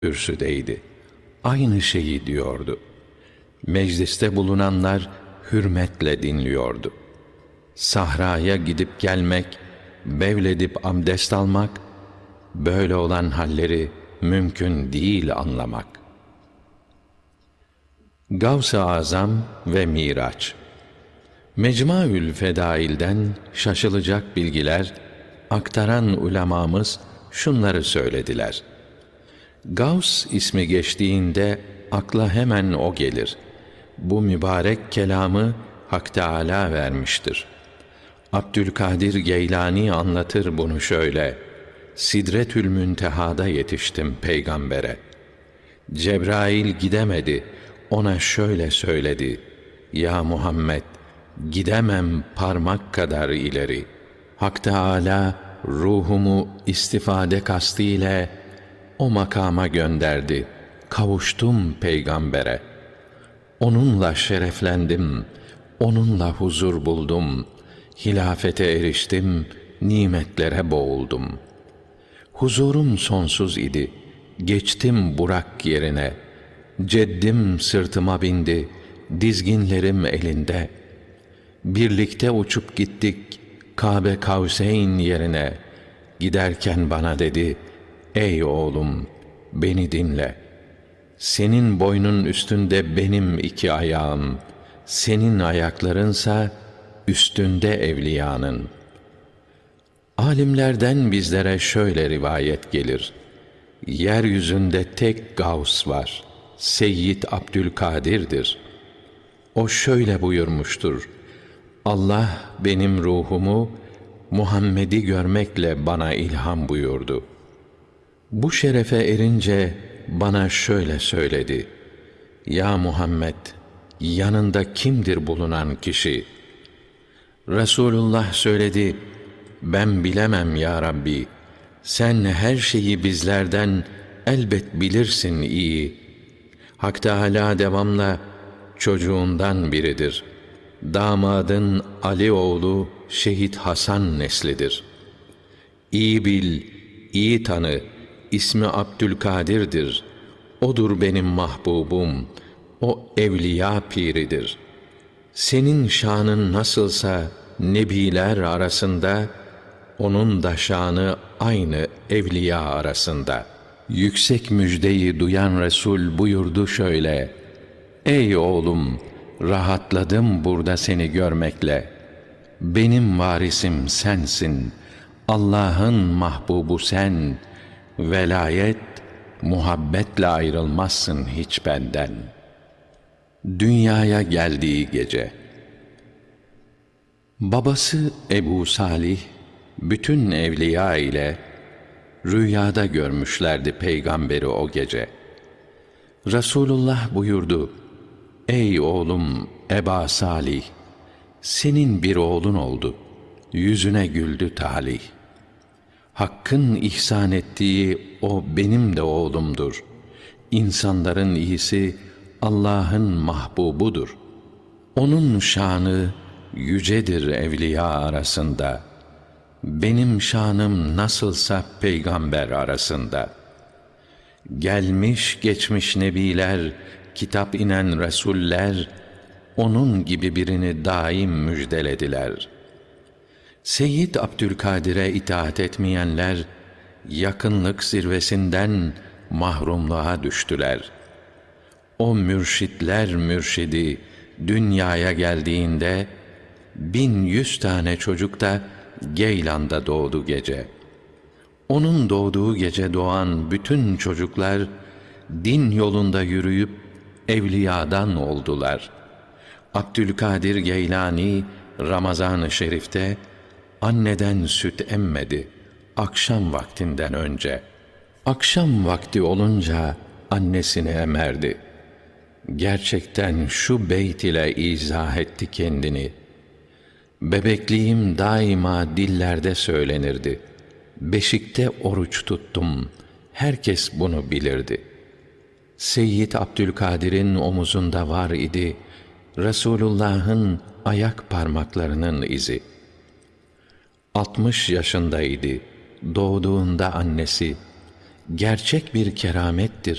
kürsüdeydi. Aynı şeyi diyordu. Mecliste bulunanlar hürmetle dinliyordu. Sahraya gidip gelmek, bevledip abdest almak, böyle olan halleri mümkün değil anlamak. Gavs-ı Azam ve Miraç. Mecmuaül Fedail'den şaşılacak bilgiler aktaran ulemamız şunları söylediler. Gavs ismi geçtiğinde akla hemen o gelir. Bu mübarek kelamı Hak Teâlâ vermiştir. Abdülkadir Geylani anlatır bunu şöyle: Sidretül Münteha'da yetiştim peygambere. Cebrail gidemedi, ona şöyle söyledi: Ya Muhammed, gidemem parmak kadar ileri. Hak Teâlâ ruhumu istifade kastıyla o makama gönderdi. Kavuştum peygambere. Onunla şereflendim, onunla huzur buldum. Hilafete eriştim, nimetlere boğuldum. Huzurum sonsuz idi, geçtim Burak yerine. Ceddim sırtıma bindi, dizginlerim elinde. Birlikte uçup gittik Kabe Kavseyn yerine. Giderken bana dedi: Ey oğlum, beni dinle. Senin boynun üstünde benim iki ayağım, senin ayaklarınsa üstünde evliyanın. Alimlerden bizlere şöyle rivayet gelir: Yeryüzünde tek Gavs var, Seyyid Abdülkadir'dir. O şöyle buyurmuştur: Allah benim ruhumu Muhammed'i görmekle bana ilham buyurdu. Bu şerefe erince bana şöyle söyledi: Ya Muhammed, yanında kimdir bulunan kişi? Resulullah söyledi: Ben bilemem ya Rabbi. Sen her şeyi bizlerden elbet bilirsin iyi. Hak Teâlâ devamla çocuğundan biridir. Damadın Ali oğlu Şehit Hasan neslidir. İyi bil, iyi tanı, ismi Abdülkadir'dir. Odur benim mahbubum, o evliya piridir. Senin şanın nasılsa nebiler arasında, onun da şanı aynı evliya arasında. Yüksek müjdeyi duyan Resul buyurdu şöyle: Ey oğlum, rahatladım burada seni görmekle. Benim varisim sensin, Allah'ın mahbubu sen. Velayet, muhabbetle ayrılmazsın hiç benden. Dünyaya geldiği gece. Babası Ebu Salih, bütün evliya ile rüyada görmüşlerdi peygamberi o gece. Resulullah buyurdu: Ey oğlum Eba Salih, senin bir oğlun oldu, yüzüne güldü talih. Hakk'ın ihsan ettiği o benim de oğlumdur. İnsanların iyisi Allah'ın mahbubudur. Onun şanı yücedir evliya arasında. Benim şanım nasılsa peygamber arasında. Gelmiş geçmiş nebiler, kitap inen resuller, onun gibi birini daim müjdelediler. Seyyid Abdülkadir'e itaat etmeyenler, yakınlık zirvesinden mahrumluğa düştüler. O mürşitler mürşidi dünyaya geldiğinde, 1100 tane çocuk da Geylan'da doğdu gece. Onun doğduğu gece doğan bütün çocuklar, din yolunda yürüyüp evliyadan oldular. Abdülkadir Geylani, Ramazan-ı Şerif'te, anneden süt emmedi, akşam vaktinden önce. Akşam vakti olunca annesini emerdi. Gerçekten şu beyt ile izah etti kendini: Bebekliğim daima dillerde söylenirdi. Beşikte oruç tuttum, herkes bunu bilirdi. Seyyid Abdülkadir'in omuzunda var idi Resulullah'ın ayak parmaklarının izi. 60 yaşındaydı doğduğunda annesi. gerçek bir keramettir.